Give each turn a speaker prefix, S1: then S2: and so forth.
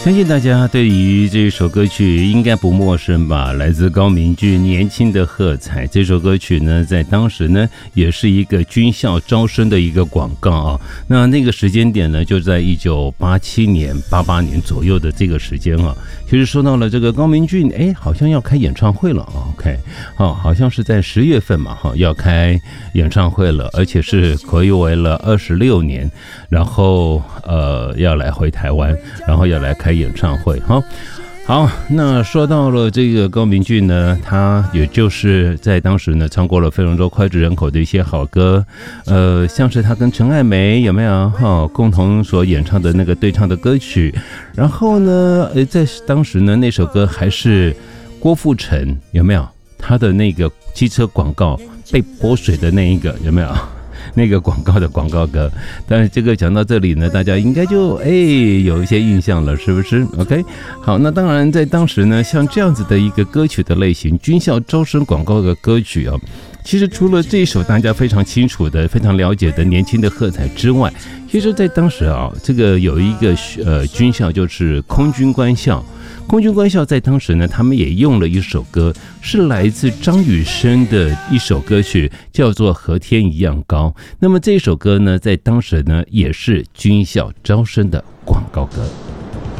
S1: 相信大家对于这首歌曲应该不陌生吧？来自高明骏《年轻的喝彩》这首歌曲呢，在当时呢也是一个军校招生的一个广告啊。那个时间点呢，就在1987年、88年左右的这个时间啊。其实说到了这个高明骏，好像要开演唱会了啊。OK， 好像是在10月份嘛，要开演唱会了，而且是暌违了26年，然后要来回台湾，然后要来开演唱会。好，那说到了这个高明骏呢，他也就是在当时呢唱过了非常多脍炙人口的一些好歌，像是他跟陈爱梅有没有共同所演唱的那个对唱的歌曲，然后呢在当时呢那首歌还是郭富城有没有他的那个汽车广告被泼水的那一个有没有那个广告的广告歌。但是这个讲到这里呢，大家应该就有一些印象了，是不是 ？OK， 好，那当然在当时呢，像这样子的一个歌曲的类型，军校招生广告的歌曲啊，其实除了这一首大家非常清楚的、非常了解的《年轻的喝彩》之外，其实在当时啊，这个有一个军校就是空军官校。空军官校在当时呢，他们也用了一首歌，是来自张雨生的一首歌曲，叫做《和天一样高》。那么这首歌呢，在当时呢，也是军校招生的广告歌。